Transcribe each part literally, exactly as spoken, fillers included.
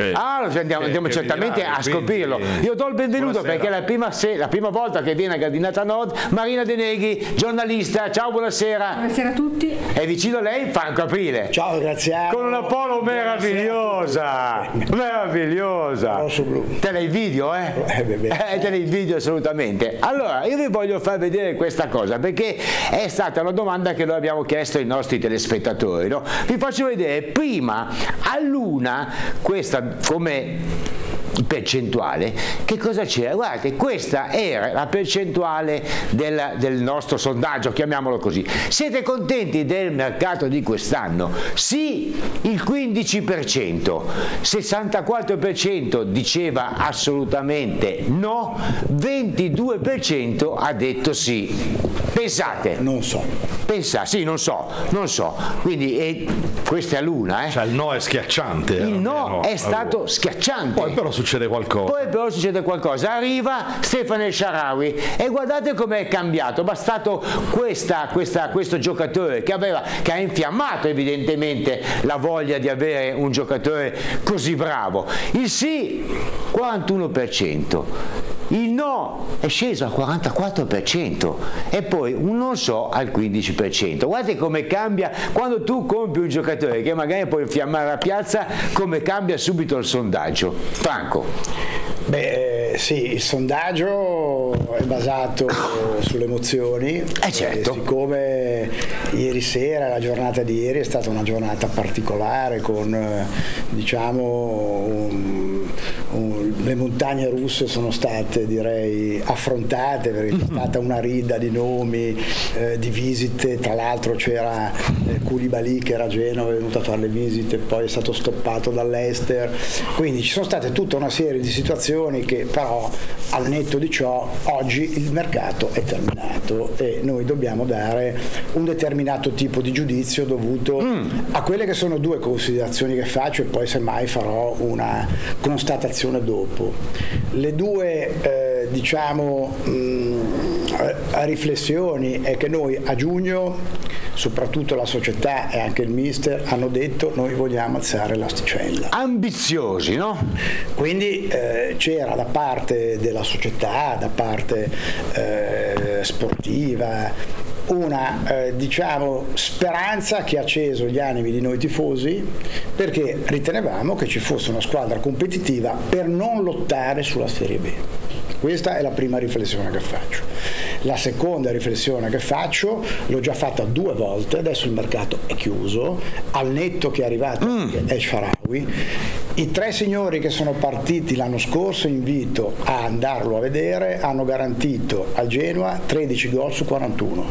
che, ah, lo andiamo, che, andiamo che certamente dirà, a scoprirlo. Io do il benvenuto buonasera. perché è la prima, se, la prima volta che viene a Gardinata Nord Marina De Neghi, giornalista. Ciao, buonasera. Buonasera a tutti. È vicino a lei Franco Aprile. Ciao, Graziano. Con una polo meravigliosa, meravigliosa. Rosso blu. Te l'hai video, eh? Eh, beh, beh. Eh, te l'hai video assolutamente. Allora, io vi voglio far vedere questa cosa perché è stata una domanda che noi abbiamo chiesto ai nostri telespettatori, no? Vi faccio vedere prima all'una questa come percentuale, che cosa c'era? Guardate, questa era la percentuale del, del nostro sondaggio, chiamiamolo così. Siete contenti del mercato di quest'anno? Sì, il quindici per cento, sessantaquattro per cento diceva assolutamente no, ventidue per cento ha detto sì. Pensate, Non so. pensa, sì, non so, non so. Quindi eh, questa è l'una, eh. Cioè, il no è schiacciante. Il no almeno, è stato allora. schiacciante. Poi però succede qualcosa. Poi però succede qualcosa, arriva Stefano El Shaarawy e guardate com'è cambiato, bastato questa, questa, questo giocatore che, aveva, che ha infiammato evidentemente la voglia di avere un giocatore così bravo. Il sì, quarantuno per cento. Il no è sceso al quarantaquattro per cento e poi un non so al quindici per cento. Guardate come cambia quando tu compri un giocatore che magari può infiammare la piazza, come cambia subito il sondaggio. Franco. Beh, eh, sì, il sondaggio è basato sulle emozioni. Eh, certo. E siccome ieri sera, la giornata di ieri è stata una giornata particolare con, eh, diciamo, un, un, le montagne russe sono state, direi, affrontate, perché c'è stata una rida di nomi, eh, di visite. Tra l'altro c'era eh, Koulibaly che era a Genova, è venuto a fare le visite, poi è stato stoppato dall'Ester. Quindi ci sono state tutta una serie di situazioni che però, al netto di ciò, oggi il mercato è terminato e noi dobbiamo dare un determinato tipo di giudizio dovuto mm. a quelle che sono due considerazioni che faccio e poi semmai farò una constatazione dopo. Le due eh, diciamo mh, riflessioni è che noi a giugno, soprattutto la società e anche il mister, hanno detto noi vogliamo alzare l'asticella. Ambiziosi, no? Quindi eh, c'era da parte della società, da parte eh, sportiva, una eh, diciamo speranza che ha acceso gli animi di noi tifosi, perché ritenevamo che ci fosse una squadra competitiva per non lottare sulla Serie B. Questa è la prima riflessione che faccio. La seconda riflessione che faccio, l'ho già fatta due volte, adesso il mercato è chiuso, al netto che è arrivato mm. El Shaarawy. I tre signori che sono partiti l'anno scorso, invito a andarlo a vedere, hanno garantito al Genoa tredici gol su quarantuno.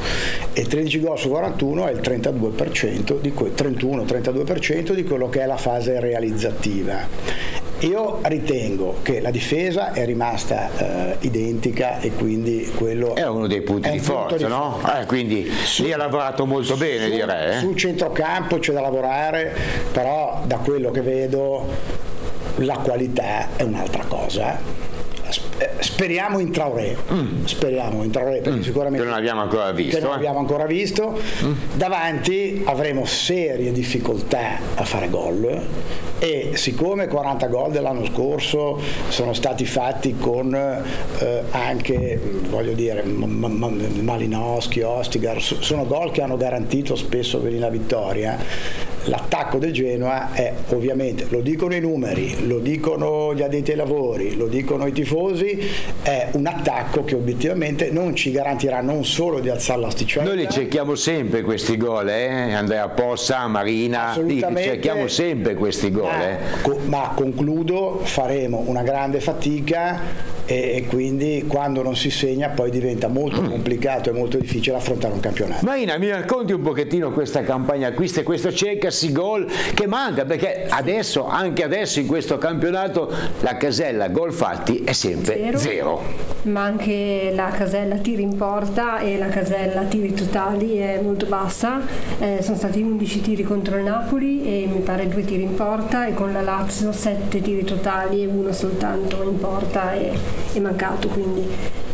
E tredici gol su quarantuno è il trentadue per cento di que- trentuno trentadue per cento di quello che è la fase realizzativa. Io ritengo che la difesa è rimasta eh, identica e quindi quello è uno dei punti di forza, di no? Forza. Eh, quindi su, lì ha lavorato molto bene, su, direi. Eh? Sul centrocampo c'è da lavorare, però da quello che vedo la qualità è un'altra cosa. Speriamo in Traoré, mm. speriamo in Traoré perché mm. sicuramente che non abbiamo ancora visto, che non eh? abbiamo ancora visto. Mm. Davanti avremo serie difficoltà a fare gol e siccome quaranta gol dell'anno scorso sono stati fatti con eh, anche, voglio dire, M- M- Malinowski, Ostigar, sono gol che hanno garantito spesso per la vittoria. L'attacco del Genoa è, ovviamente, lo dicono i numeri, lo dicono gli addetti ai lavori, lo dicono i tifosi, è un attacco che obiettivamente non ci garantirà non solo di alzare l'asticella. Noi li cerchiamo sempre questi gol, eh? Andrea Possa, Marina, li cerchiamo sempre questi gol. Ma, eh? co- ma concludo, faremo una grande fatica e, e quindi quando non si segna poi diventa molto mm. complicato e molto difficile affrontare un campionato. Marina, mi racconti un pochettino questa campagna acquisti e questo cercasi gol che manca, perché adesso, anche adesso in questo campionato, la casella gol fatti è sempre zero, zero. Ma anche la casella tiri in porta e la casella tiri totali è molto bassa. Eh, sono stati undici tiri contro il Napoli e mi pare due tiri in porta, e con la Lazio sette tiri totali e uno soltanto in porta è, è mancato, quindi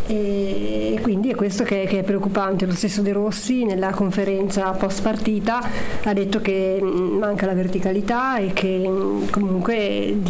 e quindi è questo che, che è preoccupante. Lo stesso De Rossi nella conferenza post partita ha detto che manca la verticalità e che comunque